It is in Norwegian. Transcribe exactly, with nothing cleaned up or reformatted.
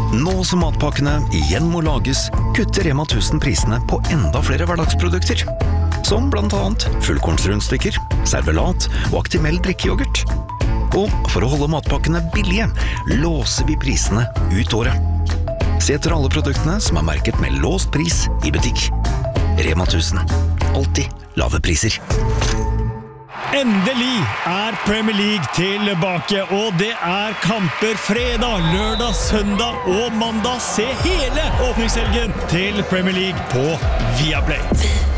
Nå som matpakkene igjen må lages, kutter Rema tusen prisene på enda flere hverdagsprodukter. Som blant annet fullkornsrundstykker, servelat og Actimel drikkejoghurt. Og for å holde matpakkene billige, låser vi prisene ut året. Se etter alle produktene som er merket med låst pris i butikk. Rema tusen. Alltid lave priser. Endelig er Premier League tilbake, og det er kamper fredag, lørdag, søndag og mandag. Se hele åpningshelgen til Premier League på Viaplay.